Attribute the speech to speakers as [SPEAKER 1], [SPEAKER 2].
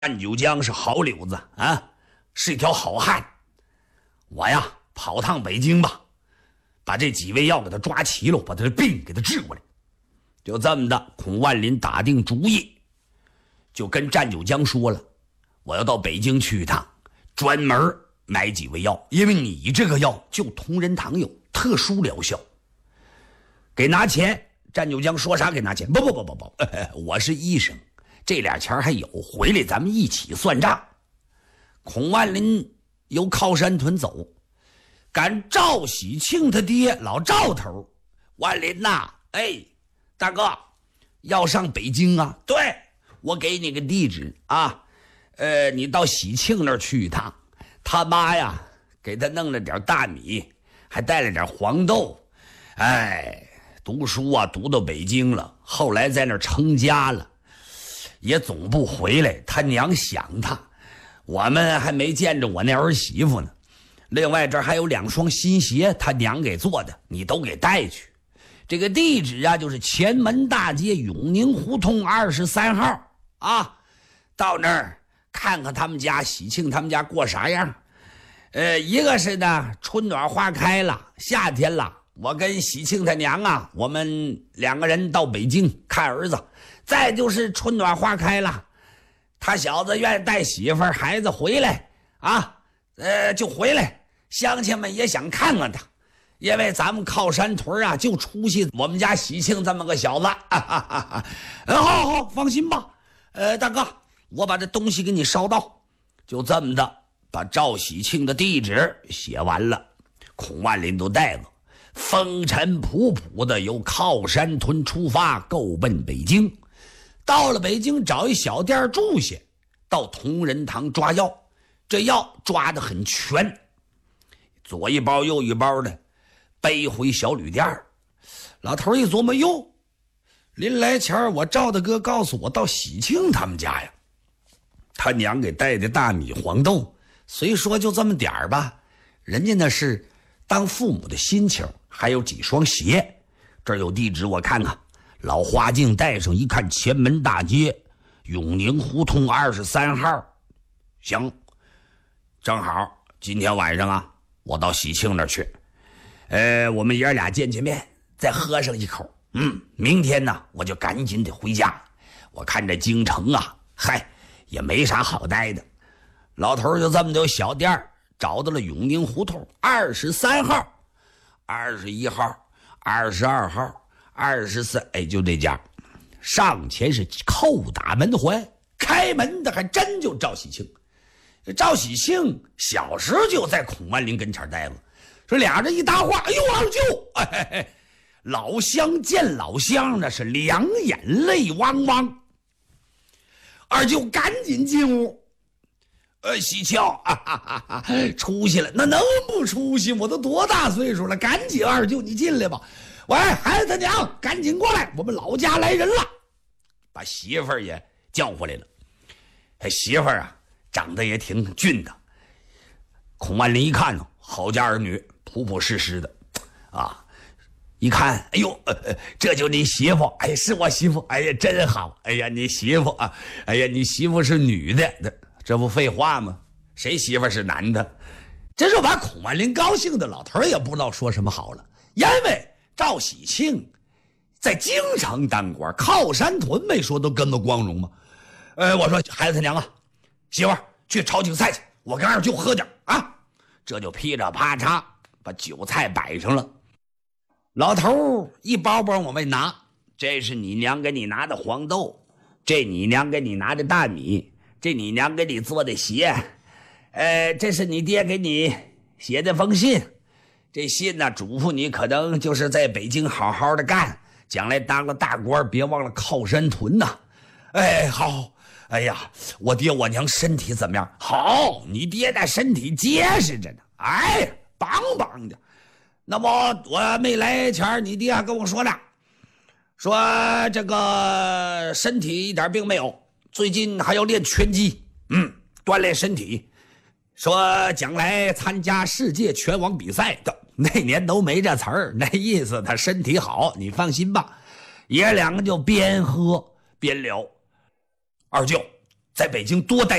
[SPEAKER 1] 战九江是好柳子啊，是一条好汉。我呀，跑趟北京吧，把这几味药给他抓齐了，把他的病给他治过来。就这么的，孔万林打定主意，就跟战九江说了，我要到北京去一趟，专门买几味药，因为你这个药就同仁堂有特殊疗效。给拿钱。战九江说啥给拿钱？不，我是医生，这俩钱还有，回来咱们一起算账。孔万林由靠山屯走，赶赵喜庆他爹老赵头。万林呐，大哥，要上北京啊？对，我给你个地址啊，你到喜庆那儿去一趟。他妈呀，给他弄了点大米，还带了点黄豆。读书啊，读到北京了，后来在那儿成家了，也总不回来。他娘想他，我们还没见着我那儿媳妇呢。另外这儿还有2双新鞋，他娘给做的，你都给带去。这个地址啊，就是前门大街永宁胡同23号啊。到那儿看看他们家喜庆他们家过啥样。一个是呢，春暖花开了，夏天了。我跟喜庆他娘啊，我们2个人到北京看儿子。再就是春暖花开了，他小子愿意带媳妇儿孩子回来啊，就回来。乡亲们也想看看他，因为咱们靠山屯啊，就出息我们家喜庆这么个小子。好，放心吧。大哥，我把这东西给你捎到。就这么的，把赵喜庆的地址写完了，孔万林都带了。风尘仆仆的由靠山屯出发，够奔北京。到了北京，找一小店住下，到同仁堂抓药。这药抓得很全，左一包右一包的背回小旅店。老头一琢磨，哟，临来前我赵大哥告诉我到喜庆他们家呀，他娘给带的大米黄豆，虽说就这么点儿吧，人家那是当父母的心情。还有几双鞋，这儿有地址，我看看。老花镜带上一看，前门大街永宁胡同23号。行，正好今天晚上啊，我到喜庆那儿去。我们爷俩见面，再喝上一口。明天呢，我就赶紧得回家。我看这京城啊，也没啥好待的。老头就这么的小店找到了永宁胡同23号。21号、22号、24，就这家。上前是叩打门环，开门的还真就赵喜庆。赵喜庆小时候就在孔万林跟前待了，说俩人一搭话，哎呦二舅，老乡见老乡，那是两眼泪汪汪。二舅赶紧进屋。喜庆，出息了，那能不出息？我都多大岁数了？赶紧，二舅你进来吧。喂，孩子他娘，赶紧过来，我们老家来人了。把媳妇儿也叫回来了。媳妇儿啊，长得也挺俊的。孔万林一看呢，好家儿女，朴朴实实的，啊，一看，哎呦，这就你媳妇，是我媳妇，真好，你媳妇啊，你媳妇是女的。这不废话吗？谁媳妇是男的？这就把孔万林高兴的，老头也不知道说什么好了。因为赵喜庆在京城当官，靠山屯没说都跟个光荣吗？我说孩子他娘啊，媳妇去炒酒菜去，我跟二舅喝点啊。这就噼里啪嚓把酒菜摆上了。老头一包包往外拿，这是你娘给你拿的黄豆，这你娘给你拿的大米，这你娘给你做的鞋，这是你爹给你写的封信。这信呢，嘱咐你可能就是在北京好好的干，将来当了大官，别忘了靠山屯呐。好。我爹我娘身体怎么样？好，你爹的身体结实着呢，棒棒的。那么我没来前，你爹还跟我说呢，说这个身体一点病没有。最近还要练拳击，锻炼身体。说将来参加世界拳王比赛的，那年都没这词儿，那意思他身体好，你放心吧。爷两个就边喝边聊。二舅， 在北京多待